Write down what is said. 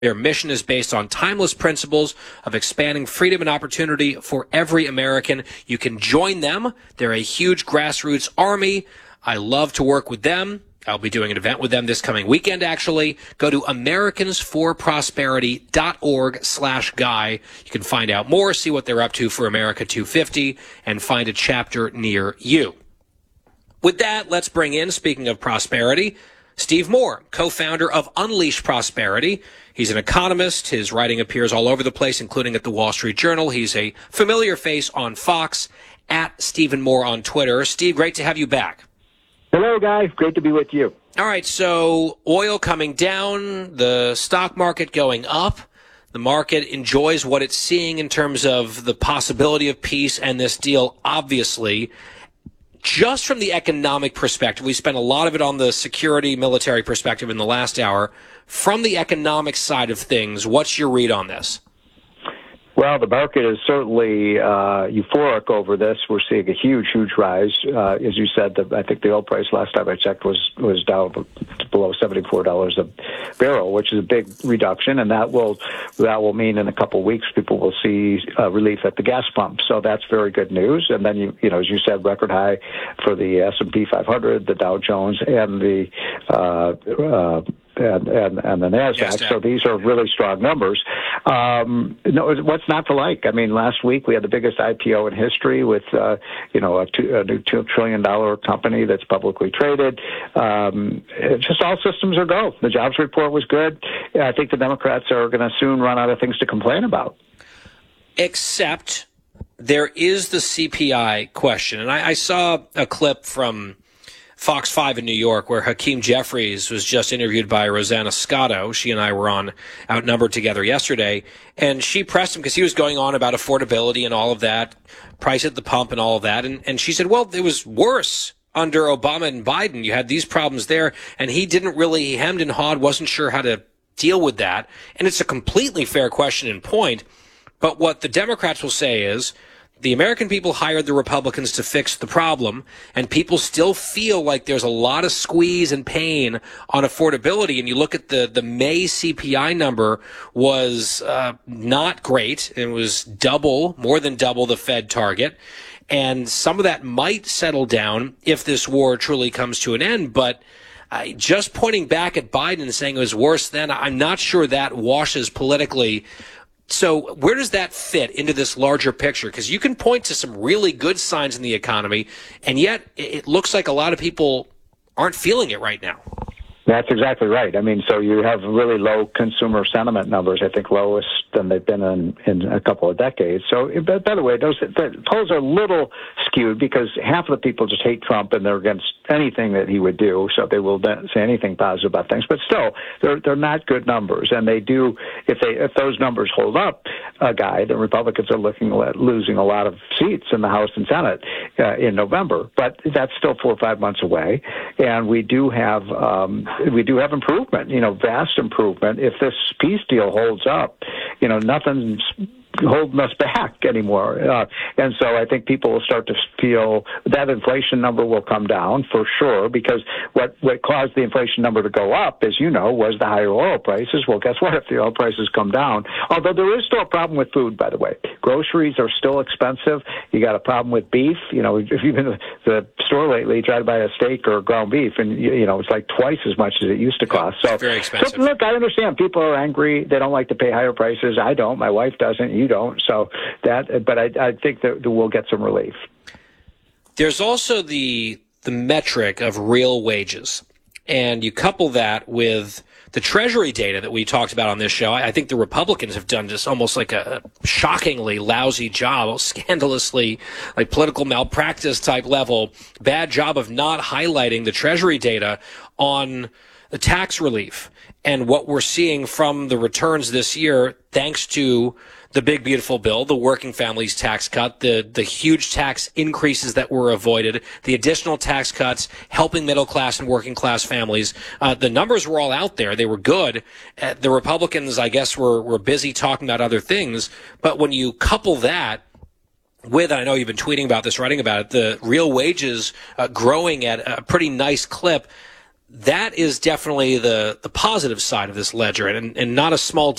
Their mission is based on timeless principles of expanding freedom and opportunity for every American. You can join them. They're a huge grassroots army. I love to work with them. I'll be doing an event with them this coming weekend, actually. Go to americansforprosperity.org/guy. You can find out more, see what they're up to for America 250, and find a chapter near you. With that, let's bring in, speaking of prosperity, Steve Moore, co-founder of Unleash Prosperity. He's an economist. His writing appears all over the place, including at the Wall Street Journal. He's a familiar face on Fox, at Stephen Moore on Twitter. Steve, great to have you back. Hello, guys. Great to be with you. All right, so oil coming down, the stock market going up. The market enjoys what it's seeing in terms of the possibility of peace and this deal, obviously. Just from the economic perspective, we spent a lot of it on the security military perspective in the last hour. From the economic side of things, what's your read on this? Well, the market is certainly euphoric over this. We're seeing a huge rise. As you said, I think the oil price last time I checked was down below $74 a barrel, which is a big reduction, and that will mean in a couple of weeks people will see relief at the gas pump. So that's very good news. And then you know, as you said, record high for the S&P 500, the Dow Jones, and the and the NASDAQ. So these are really strong numbers. No, what's not to like? I mean, last week we had the biggest IPO in history with, a new $2 trillion company that's publicly traded. It's just all systems are go. The jobs report was good. I think the Democrats are going to soon run out of things to complain about. Except there is the CPI question. And I saw a clip from Fox 5 in New York, where Hakeem Jeffries was just interviewed by Rosanna Scotto. She and I were on Outnumbered together yesterday, and she pressed him because he was going on about affordability and all of that, price at the pump and all of that. And she said, well, it was worse under Obama and Biden. You had these problems there, and he hemmed and hawed, wasn't sure how to deal with that. And it's a completely fair question and point. But what the Democrats will say is, the American people hired the Republicans to fix the problem, and people still feel like there's a lot of squeeze and pain on affordability. And you look at the May CPI number was not great. It was more than double the Fed target. And some of that might settle down if this war truly comes to an end. But just pointing back at Biden and saying it was worse then, I'm not sure that washes politically. So where does that fit into this larger picture? Because you can point to some really good signs in the economy, and yet it looks like a lot of people aren't feeling it right now. That's exactly right. I mean, so you have really low consumer sentiment numbers, I think lowest than they've been in a couple of decades. So, but by the way, the polls are a little skewed because half of the people just hate Trump and they're against anything that he would do, so they will not say anything positive about things. But still, they're not good numbers, and they do if those numbers hold up, the Republicans are looking at losing a lot of seats in the House and Senate in November. But that's still 4 or 5 months away, and we do have improvement, vast improvement. If this peace deal holds up, nothing's holding us back anymore. And so I think people will start to feel that inflation number will come down for sure, because what caused the inflation number to go up, as you know, was the higher oil prices. Well, guess what? If the oil prices come down, although there is still a problem with food, by the way. Groceries are still expensive. You got a problem with beef. If you've been to the store lately, you try to buy a steak or ground beef, and it's like twice as much as it used to cost. So very expensive. So, look, I understand people are angry. They don't like to pay higher prices. I don't. My wife doesn't. You don't. So but I think that we'll get some relief. There's also the metric of real wages, and you couple that with the Treasury data that we talked about on this show. I think the Republicans have done just almost like a shockingly lousy job, scandalously like political malpractice type level, bad job of not highlighting the Treasury data on the tax relief and what we're seeing from the returns this year, thanks to the big, beautiful bill, the working families tax cut, the huge tax increases that were avoided, the additional tax cuts, helping middle class and working class families. The numbers were all out there. They were good. The Republicans, I guess, were busy talking about other things. But when you couple that with, and I know you've been tweeting about this, writing about it, the real wages growing at a pretty nice clip, that is definitely the positive side of this ledger, and not a small